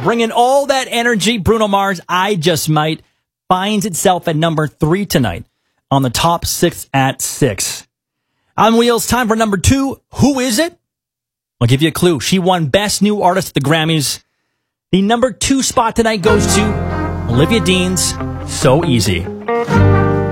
bringing all that energy. Bruno Mars, I Just Might, finds itself at number 3 tonight on the top 6 at 6. On Wheels, time for number 2. Who is it? I'll give you a clue. She won Best New Artist at the Grammys. The number 2 spot tonight goes to Olivia Dean's So Easy.